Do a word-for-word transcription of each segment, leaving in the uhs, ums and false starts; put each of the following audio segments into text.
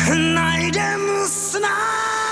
najdem s nás.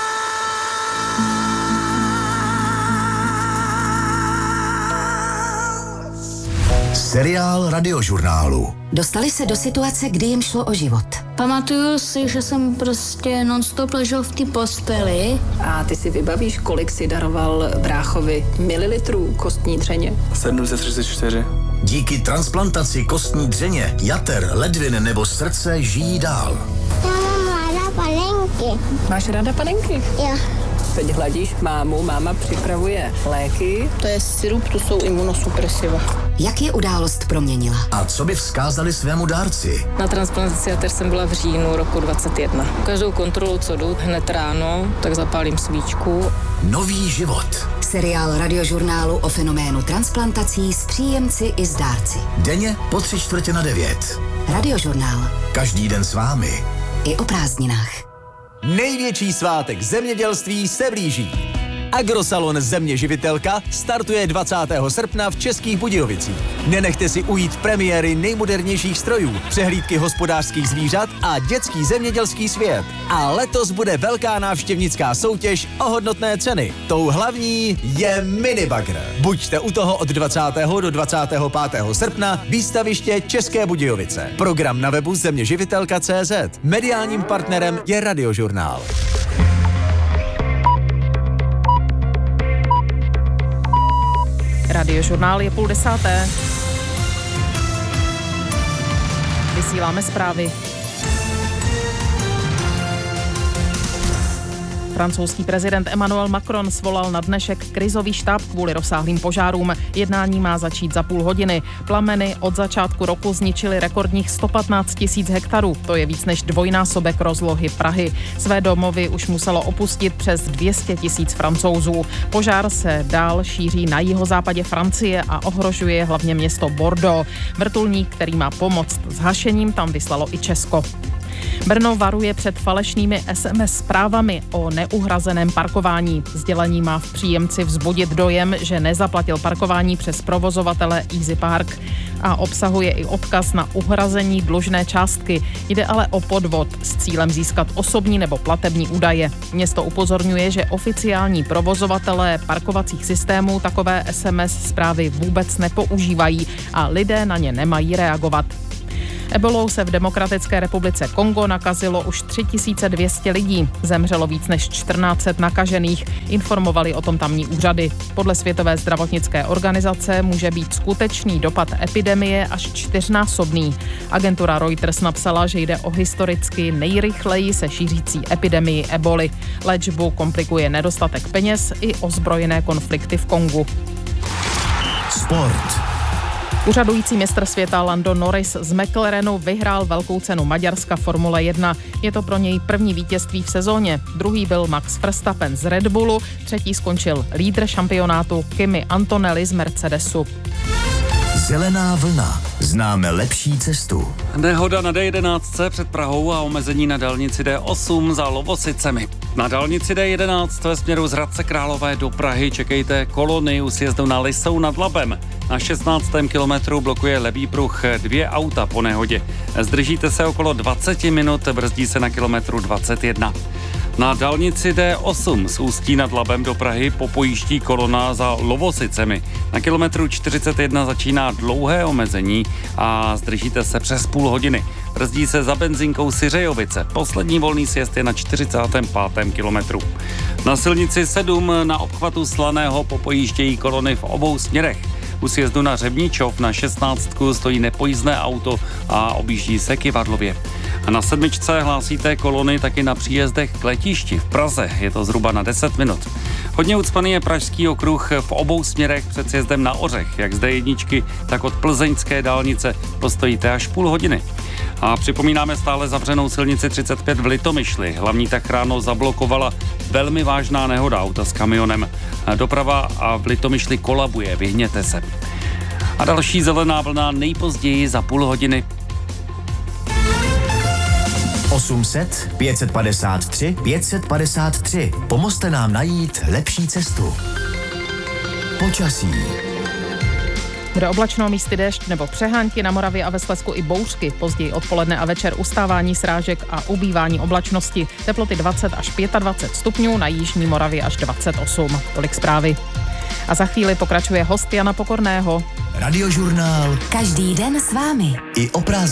Seriál Radiožurnálu. Dostali se do situace, kdy jim šlo o život. Pamatuju si, že jsem prostě non-stop ležel v té posteli. A ty si vybavíš, kolik si daroval bráchovi mililitrů kostní dřeně? sedm set třicet čtyři. Díky transplantaci kostní dřeně, jater, ledvin nebo srdce žijí dál. Já mám ráda panenky. Máš ráda panenky? Jo. Teď hladíš mámu, máma připravuje léky. To je sirup, to jsou imunosupresiva. Jak je událost proměnila? A co by vzkázali svému dárci? Na transplantaci jater jsem byla v říjnu roku dvacet jedna. Každou kontrolu, co jdu, hned ráno, tak zapálím svíčku. Nový život. Seriál Radiožurnálu o fenoménu transplantací s příjemci i s dárci. Denně po tři čtvrtě na devět. Radiožurnál. Každý den s vámi. I o prázdninách. Největší svátek zemědělství se blíží. Agrosalon Země živitelka startuje dvacátého srpna v Českých Budějovicích. Nenechte si ujít premiéry nejmodernějších strojů, přehlídky hospodářských zvířat a dětský zemědělský svět. A letos bude velká návštěvnická soutěž o hodnotné ceny. Tou hlavní je minibagr. Buďte u toho od dvacátého do dvacátého pátého srpna, výstaviště České Budějovice. Program na webu zeměživitelka tečka cé zet. Mediálním partnerem je Radiožurnál. Radiožurnál je půl desáté. Vysíláme zprávy. Francouzský prezident Emmanuel Macron svolal na dnešek krizový štáb kvůli rozsáhlým požárům. Jednání má začít za půl hodiny. Plameny od začátku roku zničily rekordních sto patnáct tisíc hektarů. To je víc než dvojnásobek rozlohy Prahy. Své domovy už muselo opustit přes dvě stě tisíc Francouzů. Požár se dál šíří na jihozápadě Francie a ohrožuje hlavně město Bordeaux. Vrtulník, který má pomoct s hašením, tam vyslalo i Česko. Brno varuje před falešnými es em es zprávami o neuhrazeném parkování. Sdělení má v příjemci vzbudit dojem, že nezaplatil parkování přes provozovatele Easy Park a obsahuje i odkaz na uhrazení dlužné částky. Jde ale o podvod s cílem získat osobní nebo platební údaje. Město upozorňuje, že oficiální provozovatelé parkovacích systémů takové es em es zprávy vůbec nepoužívají a lidé na ně nemají reagovat. Ebolou se v Demokratické republice Kongo nakazilo už tři tisíce dvě stě lidí. Zemřelo víc než čtrnáct set nakažených, informovali o tom tamní úřady. Podle Světové zdravotnické organizace může být skutečný dopad epidemie až čtyřnásobný. Agentura Reuters napsala, že jde o historicky nejrychleji se šířící epidemii eboli. Léčbu komplikuje nedostatek peněz i ozbrojené konflikty v Kongu. Sport. Úřadující mistr světa Lando Norris z McLarenu vyhrál velkou cenu Maďarska Formule jedna. Je to pro něj první vítězství v sezóně. Druhý byl Max Verstappen z Red Bullu, třetí skončil lídr šampionátu Kimi Antonelli z Mercedesu. Zelená vlna. Známe lepší cestu. Nehoda na dé jedenáct před Prahou a omezení na dálnici dé osm za Lovosicemi. Na dálnici dé jedenáct ve směru z Hradce Králové do Prahy čekejte kolony u sjezdu na Lisou nad Labem. Na šestnáctém kilometru blokuje levý pruh dvě auta po nehodě. Zdržíte se okolo dvacet minut, brzdí se na kilometru dvacet jedna. Na dálnici dé osm z Ústí nad Labem do Prahy popojíždí kolona za Lovosicemi. Na kilometru čtyřicet jedna začíná dlouhé omezení a zdržíte se přes půl hodiny. Brzdí se za benzínkou Syřejovice. Poslední volný sjezd je na čtyřicátém pátém kilometru. Na silnici sedm na obchvatu Slaného popojíždějí kolony v obou směrech. U sjezdu na Řevničov na šestnáctku stojí nepojízdné auto a objíždí se Kyvadlově. A na sedmičce hlásíte kolony taky na příjezdech k letišti v Praze. Je to zhruba na deset minut. Hodně ucpaný je Pražský okruh v obou směrech před sjezdem na Ořech. Jak z dé jedničky, tak od plzeňské dálnice postojíte až půl hodiny. A připomínáme stále zavřenou silnici třicet pět v Litomyšli. Hlavní tak ráno zablokovala velmi vážná nehoda auta s kamionem. Doprava a v Litomyšli kolabuje, vyhněte se. A další zelená vlna nejpozději za půl hodiny. osm set, pět set padesát tři, pět set padesát tři. Pomozte nám najít lepší cestu. Počasí. Bude oblačno, místy déšť nebo přehánky, na Moravě a ve Slezsku i bouřky. Později odpoledne a večer ustávání srážek a ubývání oblačnosti. Teploty dvacet až dvacet pět stupňů, na jižní Moravě až dvacet osm. Tolik zprávy. A za chvíli pokračuje host Jana Pokorného. Radiožurnál. Každý den s vámi. I o prázdninách.